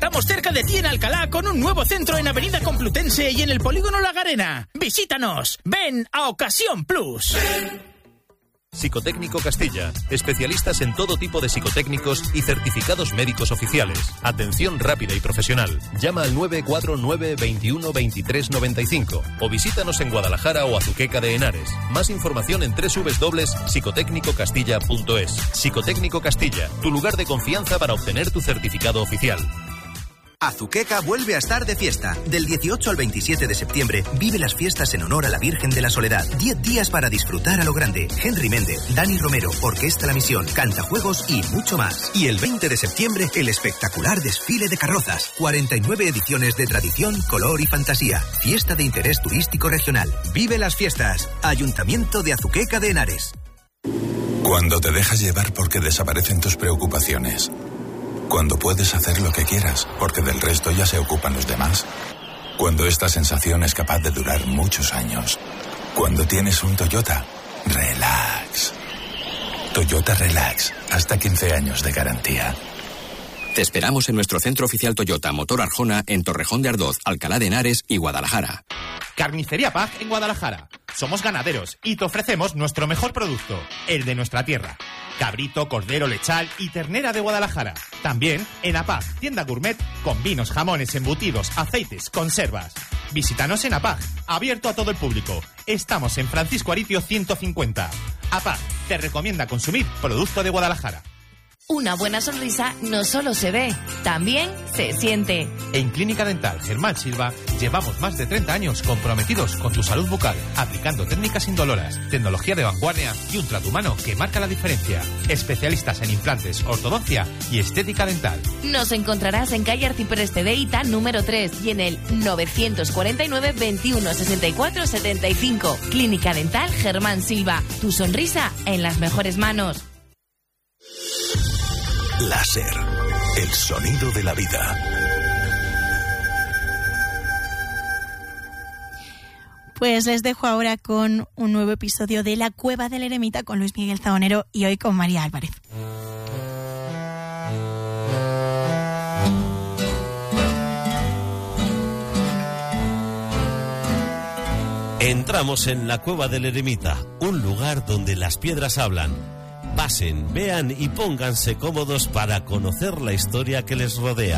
Estamos cerca de ti en Alcalá con un nuevo centro en Avenida Complutense y en el Polígono La Garena. Visítanos. Ven a Ocasión Plus. Psicotécnico Castilla. Especialistas en todo tipo de psicotécnicos y certificados médicos oficiales. Atención rápida y profesional. Llama al 949 21 23 95 o visítanos en Guadalajara o Azuqueca de Henares. Más información en www.psicotécnicocastilla.es. Psicotécnico Castilla, tu lugar de confianza para obtener tu certificado oficial. Azuqueca vuelve a estar de fiesta. Del 18 al 27 de septiembre vive las fiestas en honor a la Virgen de la Soledad. 10 días para disfrutar a lo grande. Henry Méndez, Dani Romero, Orquesta La Misión, Cantajuegos y mucho más. Y el 20 de septiembre el espectacular desfile de carrozas. 49 ediciones de tradición, color y fantasía. Fiesta de interés turístico regional. Vive las fiestas. Ayuntamiento de Azuqueca de Henares. Cuando te dejas llevar porque desaparecen tus preocupaciones. Cuando puedes hacer lo que quieras, porque del resto ya se ocupan los demás. Cuando esta sensación es capaz de durar muchos años. Cuando tienes un Toyota, relax. Toyota Relax, hasta 15 años de garantía. Te esperamos en nuestro centro oficial Toyota Motor Arjona en Torrejón de Ardoz, Alcalá de Henares y Guadalajara. Carnicería Pag en Guadalajara. Somos ganaderos y te ofrecemos nuestro mejor producto, el de nuestra tierra. Cabrito, cordero, lechal y ternera de Guadalajara. También en APAG, tienda gourmet con vinos, jamones, embutidos, aceites, conservas. Visítanos en APAG, abierto a todo el público. Estamos en Francisco Aritio 150. APAG te recomienda consumir producto de Guadalajara. Una buena sonrisa no solo se ve, también se siente. En Clínica Dental Germán Silva llevamos más de 30 años comprometidos con tu salud bucal, aplicando técnicas indoloras, tecnología de vanguardia y un trato humano que marca la diferencia. Especialistas en implantes, ortodoncia y estética dental. Nos encontrarás en calle Arcipreste de Ita, número 3 y en el 949 21 64 75. Clínica Dental Germán Silva. Tu sonrisa en las mejores manos. Láser, el sonido de la vida. Pues les dejo ahora con un nuevo episodio de La Cueva del Eremita con Luis Miguel Zahonero y hoy con María Álvarez. Entramos en la Cueva del Eremita, un lugar donde las piedras hablan. Pasen, vean y pónganse cómodos para conocer la historia que les rodea.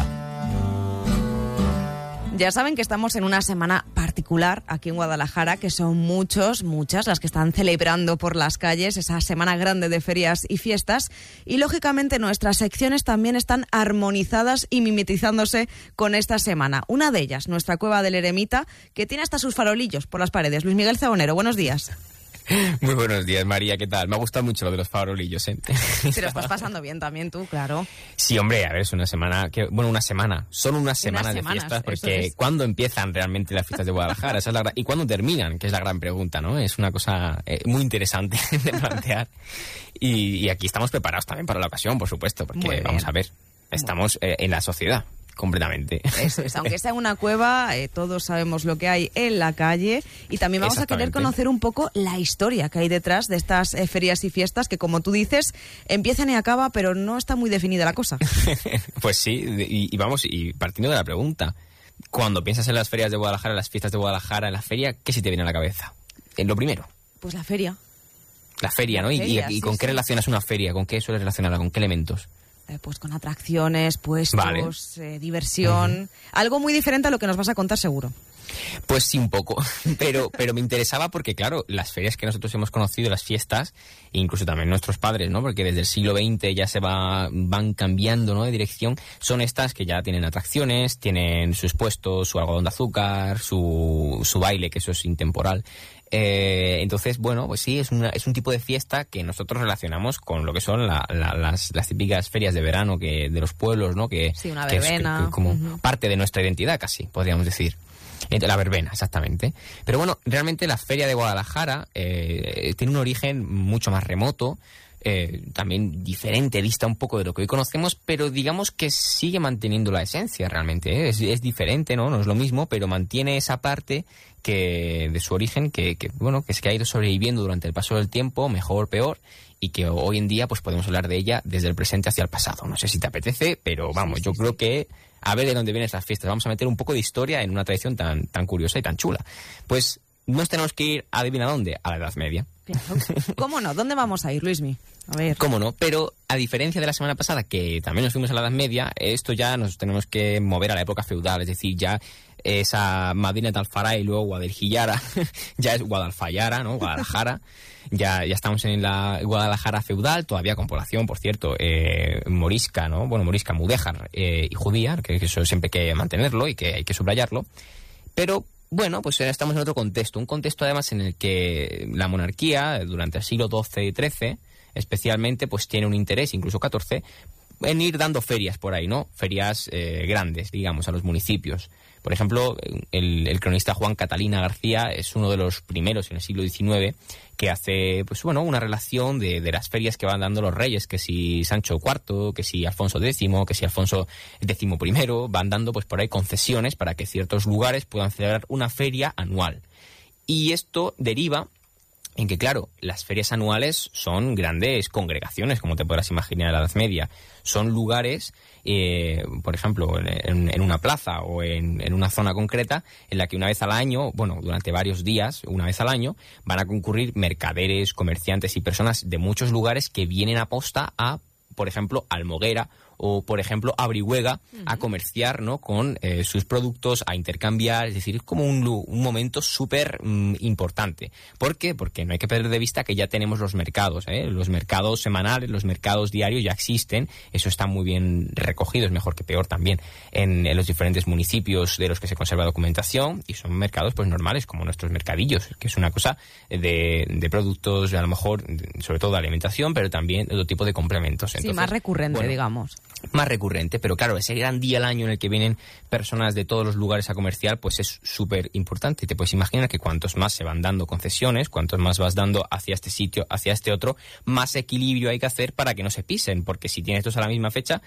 Ya saben que estamos en una semana particular aquí en Guadalajara, que son muchas las que están celebrando por las calles esa semana grande de ferias y fiestas. Y lógicamente nuestras secciones también están armonizadas y mimetizándose con esta semana. Una de ellas, nuestra Cueva del Eremita, que tiene hasta sus farolillos por las paredes. Luis Miguel Zahonero, buenos días. Muy buenos días, María, ¿qué tal? Me ha gustado mucho lo de los farolillos, ¿eh? Te lo estás pasando bien también tú, claro. Sí, hombre, a ver, es una semana, son unas semanas de fiestas, porque ¿cuándo empiezan realmente las fiestas de Guadalajara? Esa es ¿y cuándo terminan? Que es la gran pregunta, ¿no? Es una cosa muy interesante de plantear. Y aquí estamos preparados también para la ocasión, por supuesto, porque vamos a ver, estamos en la sociedad. Completamente. Eso es, aunque sea una cueva, todos sabemos lo que hay en la calle y también vamos a querer conocer un poco la historia que hay detrás de estas ferias y fiestas que, como tú dices, empiezan y acaban, pero no está muy definida la cosa. Pues sí, y partiendo de la pregunta, cuando piensas en las ferias de Guadalajara, las fiestas de Guadalajara, en la feria, ¿qué se te viene a la cabeza? Lo primero. Pues la feria. La feria, ¿no? ¿Y con qué relacionas una feria? ¿Con qué sueles relacionarla? ¿Con qué elementos? Pues con atracciones, puestos, diversión. Algo muy diferente a lo que nos vas a contar seguro. Pues sí, un poco, pero me interesaba porque, claro, las ferias que nosotros hemos conocido, las fiestas, incluso también nuestros padres, ¿no? Porque desde el siglo XX ya van cambiando, ¿no?, de dirección. Son estas que ya tienen atracciones, tienen sus puestos, su algodón de azúcar, su baile, que eso es intemporal. Entonces, bueno, pues sí, es un tipo de fiesta que nosotros relacionamos con lo que son las típicas ferias de verano de los pueblos, ¿no? Sí, una verbena. Que como parte de nuestra identidad, casi, podríamos decir. La verbena, exactamente. Pero bueno, realmente la feria de Guadalajara tiene un origen mucho más remoto. también diferente, dista un poco de lo que hoy conocemos, pero digamos que sigue manteniendo la esencia realmente, ¿eh? Es diferente, ¿no? Es lo mismo, pero mantiene esa parte que de su origen que ha ido sobreviviendo durante el paso del tiempo, mejor, peor, y que hoy en día pues podemos hablar de ella desde el presente hacia el pasado. No sé si te apetece, pero vamos, yo creo que a ver de dónde vienen estas fiestas. Vamos a meter un poco de historia en una tradición tan curiosa y tan chula. Pues nos tenemos que ir, adivina dónde, a la Edad Media. Claro. ¿Cómo no? ¿Dónde vamos a ir, Luismi? A ver. ¿Cómo no? Pero a diferencia de la semana pasada, que también nos fuimos a la Edad Media, esto ya nos tenemos que mover a la época feudal, es decir, ya esa Madina Alfará y luego Guadalquivir ya es Guadalfayara, ¿no? Guadalajara. Ya estamos en la Guadalajara feudal, todavía con población, por cierto, morisca, ¿no? Bueno, morisca, mudéjar y judía, que eso siempre hay que mantenerlo y que hay que subrayarlo. Pero bueno, pues estamos en otro contexto, un contexto además en el que la monarquía, durante el siglo XII y XIII, especialmente, pues tiene un interés, incluso XIV, en ir dando ferias por ahí, ¿no? Ferias grandes, digamos, a los municipios. Por ejemplo, el cronista Juan Catalina García es uno de los primeros en el siglo XIX que hace, pues bueno, una relación de las ferias que van dando los reyes, que si Sancho IV, que si Alfonso X, que si Alfonso XI, van dando pues por ahí concesiones para que ciertos lugares puedan celebrar una feria anual. Y esto deriva en que, claro, las ferias anuales son grandes congregaciones, como te podrás imaginar en la Edad Media. Son lugares, por ejemplo, en una plaza o en una zona concreta, en la que una vez al año, bueno, durante varios días, una vez al año, van a concurrir mercaderes, comerciantes y personas de muchos lugares que vienen a posta a, por ejemplo, Almoguera o, por ejemplo, a Brihuega, a comerciar, ¿no?, con sus productos, a intercambiar. Es decir, es como un momento súper importante. ¿Por qué? Porque no hay que perder de vista que ya tenemos los mercados, los mercados semanales, los mercados diarios ya existen. Eso está muy bien recogido, es mejor que peor también, en los diferentes municipios de los que se conserva documentación, y son mercados pues normales, como nuestros mercadillos, que es una cosa de productos, a lo mejor, sobre todo de alimentación, pero también de otro tipo de complementos. Entonces, sí, más recurrente, bueno, digamos. Más recurrente, pero claro, ese gran día al año en el que vienen personas de todos los lugares a comerciar, pues es súper importante. Te puedes imaginar que cuantos más se van dando concesiones, cuantos más vas dando hacia este sitio, hacia este otro, más equilibrio hay que hacer para que no se pisen, porque si tienes todos a la misma fecha,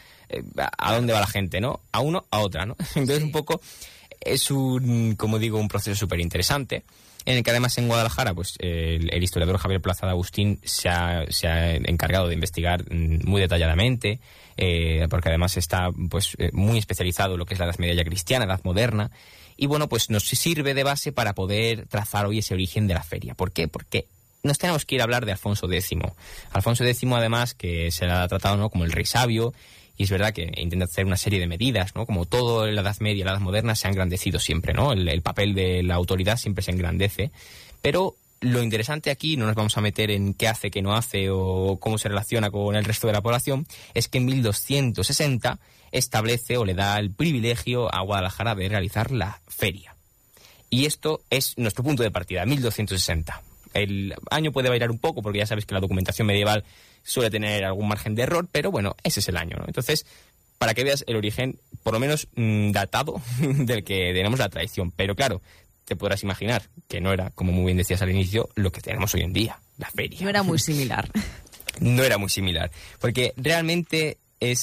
¿a dónde va la gente, no? A uno, a otra, ¿no? Entonces un poco es como digo, un proceso súper interesante, en el que además en Guadalajara pues el historiador Javier Plaza de Agustín se ha encargado de investigar muy detalladamente, porque además está pues muy especializado en lo que es la Edad Media cristiana, Edad Moderna, y bueno, pues nos sirve de base para poder trazar hoy ese origen de la feria. ¿Por qué? Porque nos tenemos que ir a hablar de Alfonso X. Alfonso X, además, que se le ha tratado, ¿no?, como el rey sabio, y es verdad que intenta hacer una serie de medidas, ¿no? Como todo en la Edad Media, la Edad Moderna, se ha engrandecido siempre, ¿no? El papel de la autoridad siempre se engrandece. Pero lo interesante aquí, no nos vamos a meter en qué hace, qué no hace o cómo se relaciona con el resto de la población, es que en 1260 establece o le da el privilegio a Guadalajara de realizar la feria. Y esto es nuestro punto de partida, 1260. El año puede variar un poco, porque ya sabes que la documentación medieval suele tener algún margen de error, pero bueno, ese es el año, ¿no? Entonces, para que veas el origen, por lo menos datado, del que tenemos la tradición. Pero claro, te podrás imaginar que no era, como muy bien decías al inicio, lo que tenemos hoy en día, la feria. No era muy similar. No era muy similar, porque realmente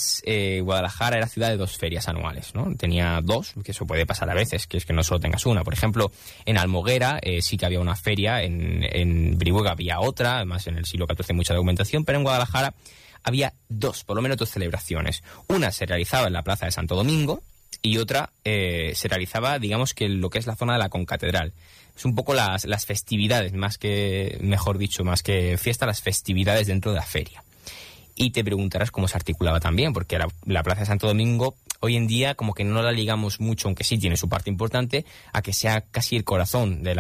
Guadalajara era ciudad de dos ferias anuales, ¿no? Tenía dos, que eso puede pasar a veces, que es que no solo tengas una. Por ejemplo, en Almoguera sí que había una feria, en Brihuega había otra, además en el siglo XIV mucha documentación, pero en Guadalajara había dos, por lo menos dos celebraciones. Una se realizaba en la Plaza de Santo Domingo y otra se realizaba, digamos, que en lo que es la zona de la concatedral. Es un poco las festividades, más que fiesta, las festividades dentro de la feria. Y te preguntarás cómo se articulaba también, porque la Plaza de Santo Domingo hoy en día como que no la ligamos mucho, aunque sí tiene su parte importante, a que sea casi el corazón de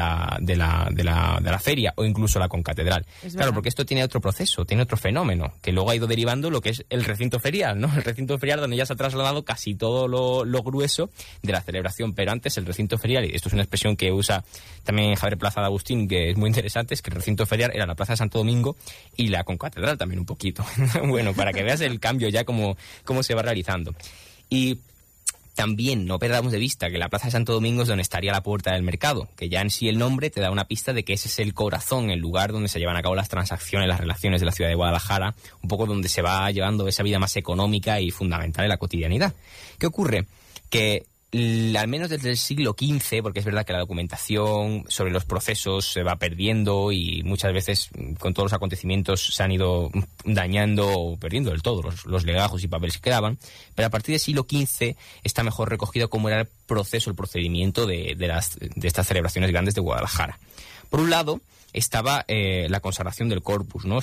la feria o incluso la concatedral. Claro, porque esto tiene otro proceso, tiene otro fenómeno, que luego ha ido derivando lo que es el recinto ferial, ¿no? El recinto ferial donde ya se ha trasladado casi todo lo grueso de la celebración, pero antes el recinto ferial, y esto es una expresión que usa también Javier Plaza de Agustín, que es muy interesante, es que el recinto ferial era la Plaza de Santo Domingo y la concatedral también un poquito. Bueno, para que veas el cambio ya cómo se va realizando. Y También no perdamos de vista que la Plaza de Santo Domingo es donde estaría la Puerta del Mercado, que ya en sí el nombre te da una pista de que ese es el corazón, el lugar donde se llevan a cabo las transacciones, las relaciones de la ciudad de Guadalajara, un poco donde se va llevando esa vida más económica y fundamental en la cotidianidad. ¿Qué ocurre? Que al menos desde el siglo XV, porque es verdad que la documentación sobre los procesos se va perdiendo y muchas veces con todos los acontecimientos se han ido dañando o perdiendo del todo los legajos y papeles que quedaban, pero a partir del siglo XV está mejor recogido cómo era el proceso, el procedimiento de estas celebraciones grandes de Guadalajara. Por un lado, estaba la consagración del corpus, ¿no?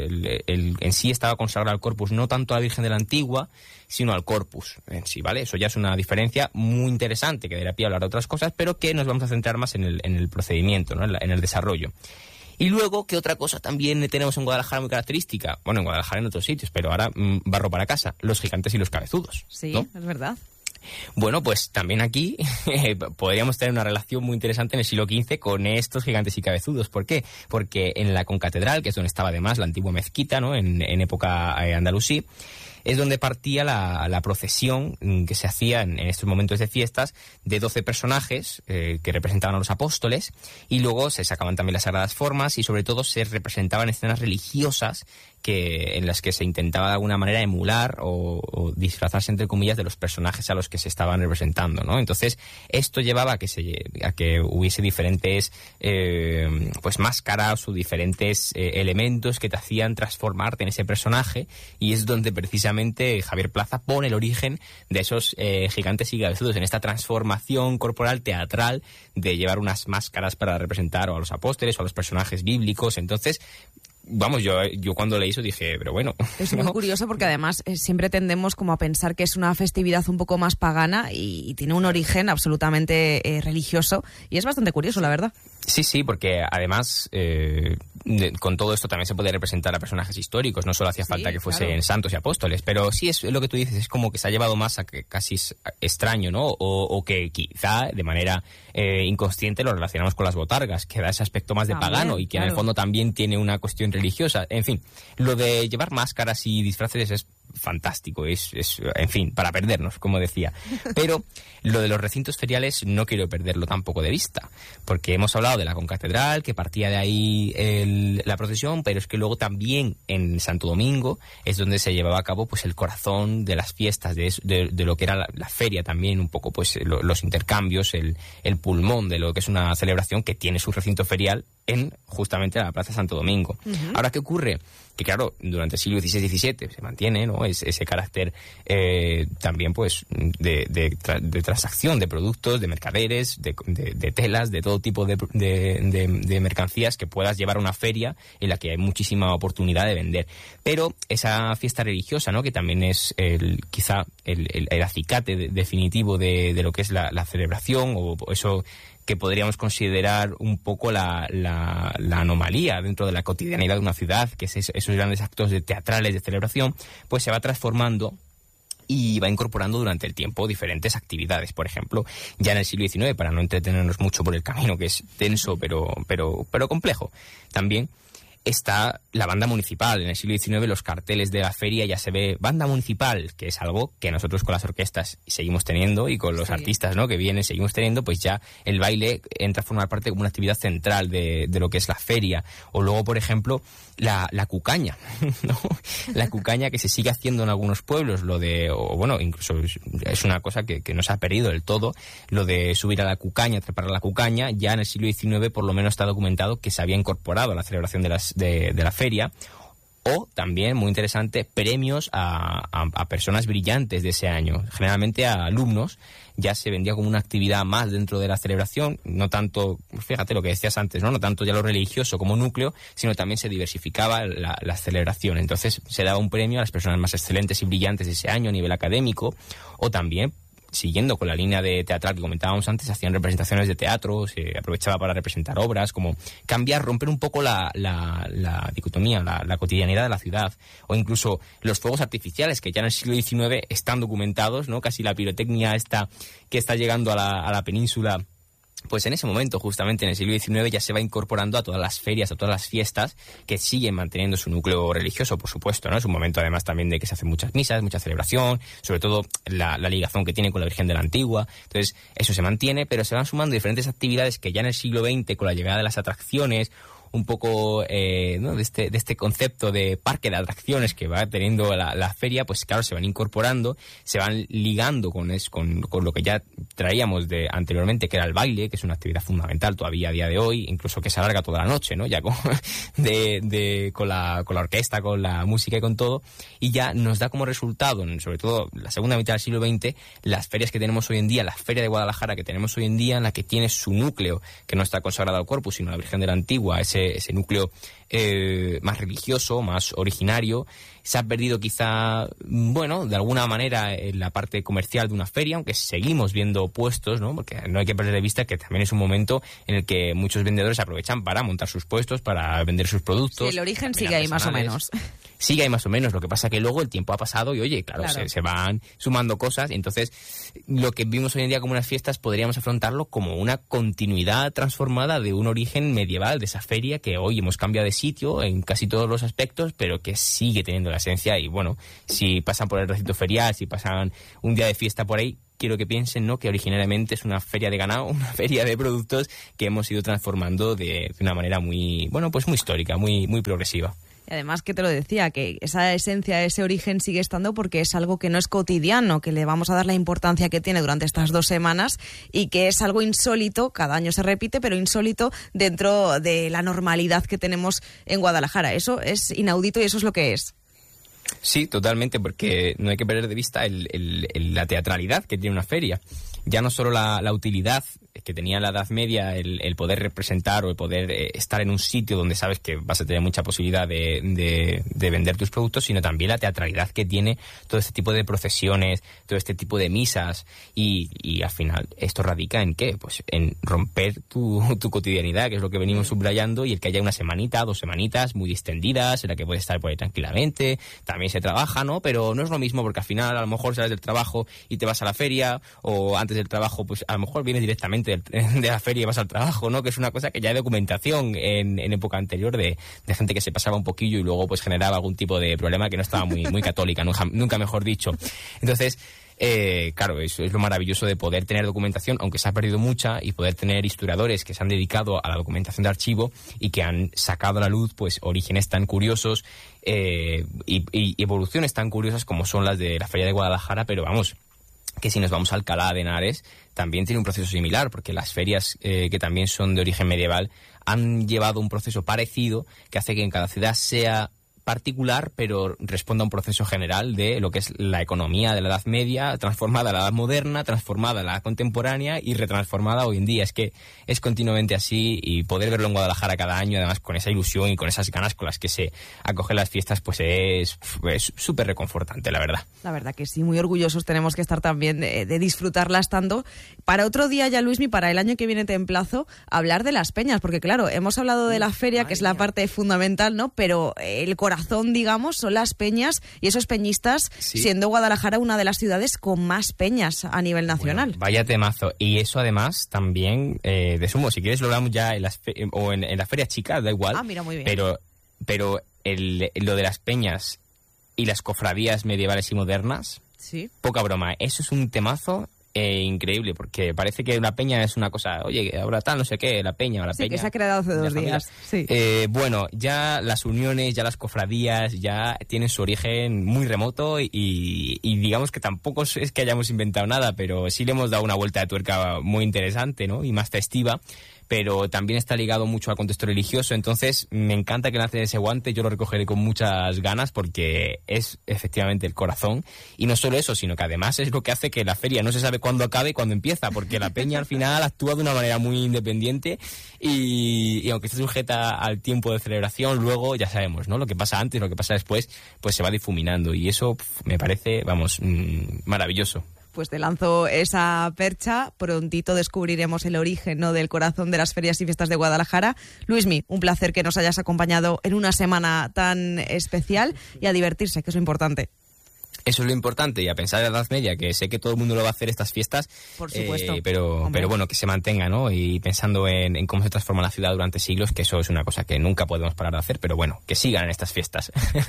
En sí estaba consagrado al corpus, no tanto a la Virgen de la Antigua, sino al corpus en sí, ¿vale? Eso ya es una diferencia muy interesante, que daría pie a hablar de otras cosas, pero que nos vamos a centrar más en el procedimiento, ¿no? En el desarrollo. Y luego, ¿qué otra cosa también tenemos en Guadalajara muy característica? Bueno, en Guadalajara en otros sitios, pero ahora barro para casa, los gigantes y los cabezudos. Sí, ¿no? Es verdad. Bueno, pues también aquí podríamos tener una relación muy interesante en el siglo XV con estos gigantes y cabezudos. ¿Por qué? Porque en la concatedral, que es donde estaba además la antigua mezquita, ¿no? En época andalusí, es donde partía la procesión que se hacía en estos momentos de fiestas de 12 personajes que representaban a los apóstoles, y luego se sacaban también las sagradas formas y sobre todo se representaban escenas religiosas en las que se intentaba de alguna manera emular o disfrazarse, entre comillas, de los personajes a los que se estaban representando, ¿no? Entonces, esto llevaba a que hubiese diferentes pues máscaras o diferentes elementos que te hacían transformarte en ese personaje, y es donde precisamente Javier Plaza pone el origen de esos gigantes y cabezudos, en esta transformación corporal teatral de llevar unas máscaras para representar o a los apóstoles o a los personajes bíblicos. Entonces, vamos, yo cuando leí eso dije, pero bueno. Es muy curioso porque además siempre tendemos como a pensar que es una festividad un poco más pagana y tiene un origen absolutamente religioso, y es bastante curioso, la verdad. Sí, porque además con todo esto también se puede representar a personajes históricos, no solo hacía falta que fuesen santos y apóstoles, pero sí es lo que tú dices, es como que se ha llevado más a que casi es extraño, ¿no? O que quizá de manera inconsciente lo relacionamos con las botargas, que da ese aspecto más de pagano y que en el fondo también tiene una cuestión religiosa. En fin, lo de llevar máscaras y disfraces es fantástico, es en fin, para perdernos, como decía. Pero lo de los recintos feriales no quiero perderlo tampoco de vista, porque hemos hablado de la concatedral, que partía de ahí la procesión, pero es que luego también en Santo Domingo es donde se llevaba a cabo pues el corazón de las fiestas, de lo que era la feria también, un poco pues los intercambios, el pulmón de lo que es una celebración que tiene su recinto ferial en justamente la Plaza de Santo Domingo. Ahora, ¿qué ocurre? Que claro, durante el siglo XVI-XVII se mantiene, ¿no? Ese carácter también pues de transacción de productos, de mercaderes, de telas, de todo tipo de mercancías que puedas llevar a una feria en la que hay muchísima oportunidad de vender. Pero esa fiesta religiosa, ¿no? Que también es quizá el acicate definitivo de lo que es la celebración, o eso que podríamos considerar un poco la anomalía dentro de la cotidianidad de una ciudad, que es esos grandes actos teatrales de celebración, pues se va transformando y va incorporando durante el tiempo diferentes actividades. Por ejemplo, ya en el siglo XIX, para no entretenernos mucho por el camino, que es denso pero complejo, también está la banda municipal. En el siglo XIX los carteles de la feria ya se ve banda municipal, que es algo que nosotros con las orquestas seguimos teniendo y con los artistas, ¿no? que vienen seguimos teniendo, pues ya el baile entra a formar parte como una actividad central de lo que es la feria. O luego, por ejemplo, la cucaña, ¿no? La cucaña que se sigue haciendo en algunos pueblos, incluso es una cosa que no se ha perdido del todo, lo de subir a la cucaña, trepar a la cucaña, ya en el siglo XIX por lo menos está documentado que se había incorporado a la celebración de la feria. O también, muy interesante, premios a personas brillantes de ese año, generalmente a alumnos. Ya se vendía como una actividad más dentro de la celebración, no tanto, fíjate lo que decías antes, no tanto ya lo religioso como núcleo, sino también se diversificaba la celebración. Entonces se daba un premio a las personas más excelentes y brillantes de ese año a nivel académico, o también, siguiendo con la línea de teatral que comentábamos antes, hacían representaciones de teatro, se aprovechaba para representar obras, como romper un poco la dicotomía, la cotidianidad de la ciudad, o incluso los fuegos artificiales, que ya en el siglo XIX están documentados, ¿no? Casi la pirotecnia que está llegando a la península pues en ese momento, justamente en el siglo XIX, ya se va incorporando a todas las ferias, a todas las fiestas que siguen manteniendo su núcleo religioso, por supuesto, ¿no? Es un momento además también de que se hacen muchas misas, mucha celebración, sobre todo la ligación que tiene con la Virgen de la Antigua. Entonces, eso se mantiene, pero se van sumando diferentes actividades que ya en el siglo XX, con la llegada de las atracciones, un poco ¿no? de este concepto de parque de atracciones que va teniendo la feria, pues claro, se van incorporando, se van ligando con lo que ya traíamos de anteriormente, que era el baile, que es una actividad fundamental todavía a día de hoy, incluso que se alarga toda la noche, ¿no? Ya con la orquesta, con la música y con todo, y ya nos da como resultado, sobre todo la segunda mitad del siglo XX, las ferias que tenemos hoy en día, la Feria de Guadalajara que tenemos hoy en día, en la que tiene su núcleo, que no está consagrado al Corpus, sino a la Virgen de la Antigua, ese núcleo más religioso, más originario. Se ha perdido quizá, bueno, de alguna manera en la parte comercial de una feria, aunque seguimos viendo puestos, ¿no? Porque no hay que perder de vista que también es un momento en el que muchos vendedores aprovechan para montar sus puestos, para vender sus productos. Sí, el origen sigue ahí más o menos. Sigue ahí más o menos, lo que pasa que luego el tiempo ha pasado y oye, claro. Se van sumando cosas, y entonces lo que vimos hoy en día como unas fiestas podríamos afrontarlo como una continuidad transformada de un origen medieval, de esa feria que hoy hemos cambiado de sitio en casi todos los aspectos, pero que sigue teniendo la esencia. Y bueno, si pasan por el recinto ferial, si pasan un día de fiesta por ahí, quiero que piensen, ¿no?, que originariamente es una feria de ganado, una feria de productos que hemos ido transformando de una manera muy, bueno, pues muy histórica, muy, muy progresiva. Y además que te lo decía, que esa esencia, ese origen sigue estando porque es algo que no es cotidiano, que le vamos a dar la importancia que tiene durante estas 2 semanas y que es algo insólito, cada año se repite, pero insólito dentro de la normalidad que tenemos en Guadalajara. Eso es inaudito y eso es lo que es. Sí, totalmente, porque no hay que perder de vista la teatralidad que tiene una feria. Ya no solo la utilidad que tenía en la Edad Media, el poder representar o el poder estar en un sitio donde sabes que vas a tener mucha posibilidad de vender tus productos, sino también la teatralidad que tiene todo este tipo de procesiones, todo este tipo de misas, y al final esto radica en ¿qué? Pues en romper tu cotidianidad, que es lo que venimos subrayando, y el que haya una semanita, 2 semanitas muy distendidas, en la que puedes estar por ahí tranquilamente. También se trabaja, ¿no? Pero no es lo mismo, porque al final a lo mejor sales del trabajo y te vas a la feria, o antes del trabajo pues a lo mejor vienes directamente de la feria y vas al trabajo, ¿no? Que es una cosa que ya hay documentación en época anterior de gente que se pasaba un poquillo y luego pues generaba algún tipo de problema que no estaba muy católica, nunca mejor dicho. Entonces, claro, eso es lo maravilloso de poder tener documentación, aunque se ha perdido mucha, y poder tener historiadores que se han dedicado a la documentación de archivo y que han sacado a la luz pues orígenes tan curiosos y evoluciones tan curiosas como son las de la Feria de Guadalajara. Pero vamos, que si nos vamos a Alcalá de Henares, también tiene un proceso similar, porque las ferias que también son de origen medieval han llevado un proceso parecido que hace que en cada ciudad sea particular, pero responda a un proceso general de lo que es la economía de la Edad Media, transformada a la Edad Moderna, transformada a la contemporánea y retransformada hoy en día. Es que es continuamente así, y poder verlo en Guadalajara cada año, además con esa ilusión y con esas ganas con las que se acogen las fiestas, pues es súper reconfortante, la verdad. La verdad que sí, muy orgullosos tenemos que estar también de disfrutarlas tanto. Para otro día ya, Luismi, para el año que viene te emplazo a hablar de las peñas, porque claro, hemos hablado de la feria, que es la parte fundamental, ¿no? Pero el corazón, digamos, son las peñas y esos peñistas, sí, siendo Guadalajara una de las ciudades con más peñas a nivel nacional. Bueno, vaya temazo. Y eso además también, de sumo, si quieres lo hablamos ya en las ferias chicas, da igual. Ah, mira, muy bien. Pero lo de las peñas y las cofradías medievales y modernas, sí, poca broma, eso es un temazo increíble, porque parece que una peña es una cosa, oye, ahora tal, no sé qué, la peña o la peña. Sí, que se ha creado hace 2 días. Sí. Bueno, ya las uniones, ya las cofradías, ya tienen su origen muy remoto y digamos que tampoco es que hayamos inventado nada, pero sí le hemos dado una vuelta de tuerca muy interesante, ¿no? Y más festiva. Pero también está ligado mucho al contexto religioso, entonces me encanta que lance ese guante, yo lo recogeré con muchas ganas porque es efectivamente el corazón, y no solo eso, sino que además es lo que hace que la feria no se sabe cuándo acaba y cuándo empieza, porque la peña al final actúa de una manera muy independiente y aunque esté sujeta al tiempo de celebración, luego ya sabemos, ¿no? Lo que pasa antes, lo que pasa después, pues se va difuminando, y eso me parece, vamos, maravilloso. Pues te lanzo esa percha. Prontito descubriremos el origen, ¿no?, del corazón de las ferias y fiestas de Guadalajara. Luismi, un placer que nos hayas acompañado en una semana tan especial, y a divertirse, que es lo importante. Eso es lo importante, y a pensar en la Edad Media, que sé que todo el mundo lo va a hacer estas fiestas, por supuesto, pero bueno, que se mantenga, ¿no? Y pensando en cómo se transforma la ciudad durante siglos, que eso es una cosa que nunca podemos parar de hacer, pero bueno, que sigan en estas fiestas.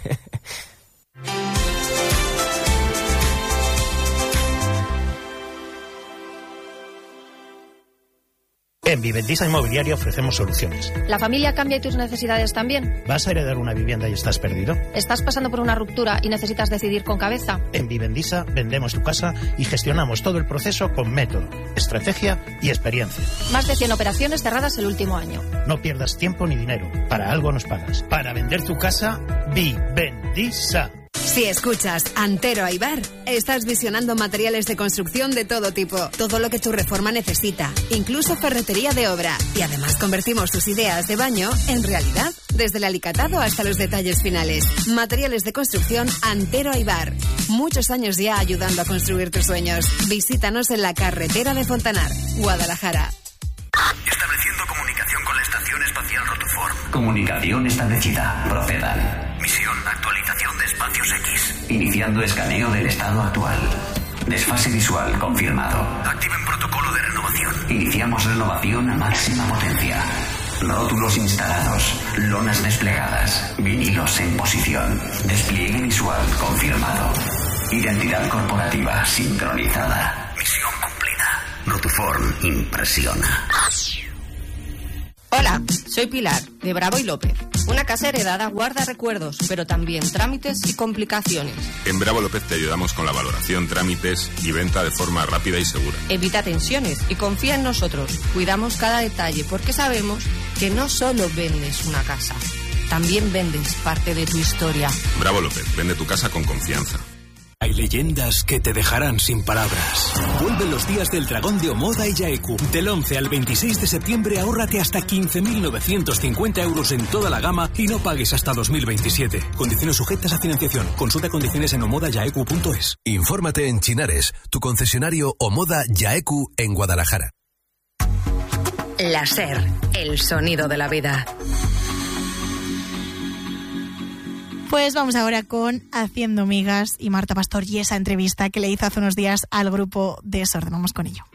En Vivendisa Inmobiliaria ofrecemos soluciones. ¿La familia cambia y tus necesidades también? ¿Vas a heredar una vivienda y estás perdido? ¿Estás pasando por una ruptura y necesitas decidir con cabeza? En Vivendisa vendemos tu casa y gestionamos todo el proceso con método, estrategia y experiencia. Más de 100 operaciones cerradas el último año. No pierdas tiempo ni dinero. Para algo nos pagas. Para vender tu casa, Vivendisa. Si escuchas Antero Aybar, estás visionando materiales de construcción de todo tipo, todo lo que tu reforma necesita, incluso ferretería de obra. Y además convertimos tus ideas de baño en realidad, desde el alicatado hasta los detalles finales. Materiales de construcción Antero Aybar. Muchos años ya ayudando a construir tus sueños. Visítanos en la carretera de Fontanar, Guadalajara. Estableciendo comunicación con la Estación Espacial Rotoform. Comunicación establecida. Procedan. Misión actualización de espacios X. Iniciando escaneo del estado actual. Desfase visual confirmado. Activen protocolo de renovación. Iniciamos renovación a máxima potencia. Rótulos instalados. Lonas desplegadas. Vinilos en posición. Despliegue visual confirmado. Identidad corporativa sincronizada. Misión cumplida. Rotoform impresiona. Hola, soy Pilar, de Bravo y López. Una casa heredada guarda recuerdos, pero también trámites y complicaciones. En Bravo López te ayudamos con la valoración, trámites y venta de forma rápida y segura. Evita tensiones y confía en nosotros. Cuidamos cada detalle porque sabemos que no solo vendes una casa, también vendes parte de tu historia. Bravo López, vende tu casa con confianza. Hay leyendas que te dejarán sin palabras. Vuelven los días del dragón de Omoda y Yaeku. Del 11 al 26 de septiembre ahórrate hasta 15.950 euros en toda la gama y no pagues hasta 2027. Condiciones sujetas a financiación. Consulta condiciones en omodayaeku.es. Infórmate en Chinares, tu concesionario Omoda Yaeku en Guadalajara. La SER, el sonido de la vida. Pues vamos ahora con Haciendo Migas y Marta Pastor y esa entrevista que le hizo hace unos días al grupo Desorden. Vamos con ello.